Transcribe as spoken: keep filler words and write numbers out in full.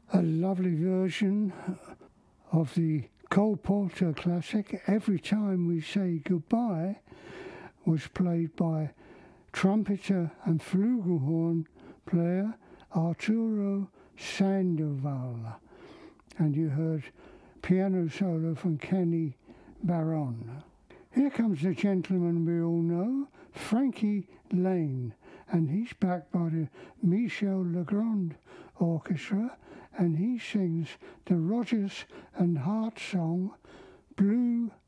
A lovely version of the Cole Porter classic Every Time We Say Goodbye was played by trumpeter and flugelhorn player Arturo Sandoval, and you heard piano solo from Kenny Barron. Here comes the gentleman we all know, Frankie Laine, and he's backed by the Michel Legrand Orchestra, and he sings the Rodgers and Hart song, Blue